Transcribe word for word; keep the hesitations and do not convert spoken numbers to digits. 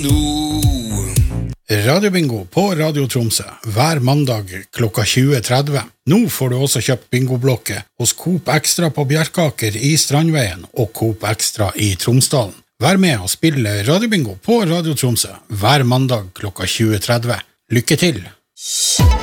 Radiobingo på Radio Tromsø hver mandag klokka tjue tretti. Nå får du også kjøpt bingoblokke hos Coop Extra på Bjerkaker i Strandveien og Coop Extra i Tromsdalen. Vær med og spille Radiobingo på Radio Tromsø hver mandag klokka tjue tretti. Lykke til!